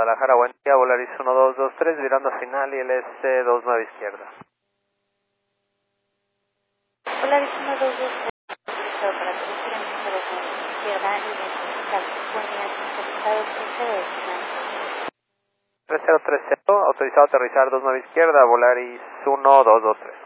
Guadalajara, buen día, Volaris 1223, virando a final y el S29 izquierda. Volaris 1223, para corregir en número 29 izquierda y necesitar buen día, solicitado 3030, 3030, autorizado a aterrizar 29 izquierda, Volaris 1223.